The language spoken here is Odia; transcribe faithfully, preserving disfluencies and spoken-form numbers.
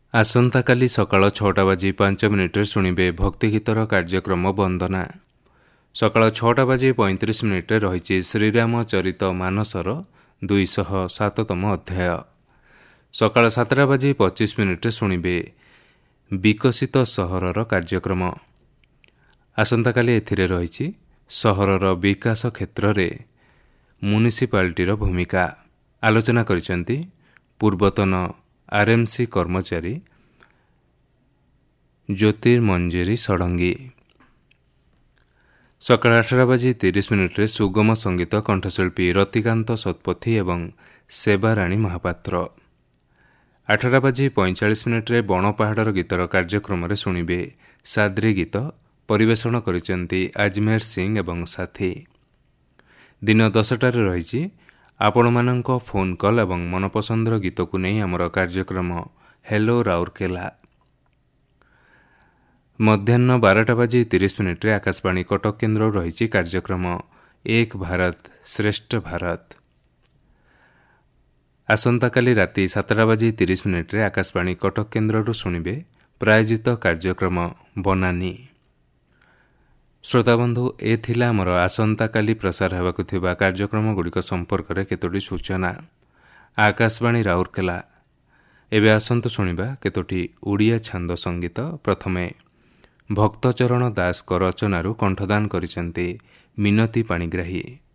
ଆସନ୍ତାକାଲି ସକାଳ ଛଅଟା ବାଜି ପାଞ୍ଚ ମିନିଟ୍ରେ ଶୁଣିବେ ଭକ୍ତିଗୀତର କାର୍ଯ୍ୟକ୍ରମ ବନ୍ଦନା। ସକାଳ ଛଅଟା ବାଜି ପଇଁତିରିଶ ମିନିଟ୍ରେ ରହିଛି ଶ୍ରୀରାମ ଚରିତ ମାନସର ଦୁଇଶହ ସାତତମ ଅଧ୍ୟାୟ। ସକାଳ ସାତଟା ବାଜି ପଚିଶ ମିନିଟ୍ରେ ଶୁଣିବେ ବିକଶିତ ସହରର କାର୍ଯ୍ୟକ୍ରମ। ଆସନ୍ତାକାଲି ଏଥିରେ ରହିଛି ସହରର ବିକାଶ କ୍ଷେତ୍ରରେ ମ୍ୟୁନିସିପାଲିଟିର ଭୂମିକା। ଆଲୋଚନା କରିଛନ୍ତି ପୂର୍ବତନ ଆର୍ଏମ୍ସି କର୍ମଚାରୀ ଜ୍ୟୋତିର୍ମଞ୍ଜରୀ ଷଡ଼ଙ୍ଗୀ। ସକାଳ ଆଠଟା ବାଜି ତିରିଶ ମିନିଟ୍ରେ ସୁଗମ ସଙ୍ଗୀତ କଣ୍ଠଶିଳ୍ପୀ ରତିକାନ୍ତ ଶତପଥୀ ଏବଂ ସେବାରାଣୀ ମହାପାତ୍ର। ଆଠଟା ବାଜି ପଇଁଚାଳିଶ ମିନିଟ୍ରେ ବଣପାହାଡ଼ର ଗୀତର କାର୍ଯ୍ୟକ୍ରମରେ ଶୁଣିବେ ସାଦ୍ରି ଗୀତ। ପରିବେଷଣ କରିଛନ୍ତି ଆଜମେର ସିଂ ଏବଂ ସାଥୀ। ଦିନ ଦଶଟାରେ ରହିଛି ଆପଣମାନଙ୍କ ଫୋନ୍ କଲ୍ ଏବଂ ମନପସନ୍ଦର ଗୀତକୁ ନେଇ ଆମର କାର୍ଯ୍ୟକ୍ରମ ହେଲୋ ରାଉରକେଲା। ମଧ୍ୟାହ୍ନ ବାରଟା ବାଜି ତିରିଶ ମିନିଟ୍ରେ ଆକାଶବାଣୀ କଟକ କେନ୍ଦ୍ରରୁ ରହିଛି କାର୍ଯ୍ୟକ୍ରମ ଏକ ଭାରତ ଶ୍ରେଷ୍ଠ ଭାରତ। ଆସନ୍ତାକାଲି ରାତି ସାତଟା ବାଜି ତିରିଶ ମିନିଟ୍ରେ ଆକାଶବାଣୀ କଟକ କେନ୍ଦ୍ରରୁ ଶୁଣିବେ ପ୍ରାୟୋଜିତ କାର୍ଯ୍ୟକ୍ରମ ବନାନୀ। ଶ୍ରୋତାବନ୍ଧୁ, ଏ ଥିଲା ଆମର ଆସନ୍ତାକାଲି ପ୍ରସାର ହେବାକୁ ଥିବା କାର୍ଯ୍ୟକ୍ରମଗୁଡ଼ିକ ସମ୍ପର୍କରେ କେତୋଟି ସୂଚନା। ଆକାଶବାଣୀ ରାଉରକେଲା। ଏବେ ଆସନ୍ତୁ ଶୁଣିବା କେତୋଟି ଓଡ଼ିଆ ଛାନ୍ଦ ସଙ୍ଗୀତ। ପ୍ରଥମେ ଭକ୍ତଚରଣ ଦାସଙ୍କ ରଚନାରୁ କଣ୍ଠଦାନ କରିଛନ୍ତି ମିନତୀ ପାଣିଗ୍ରାହୀ।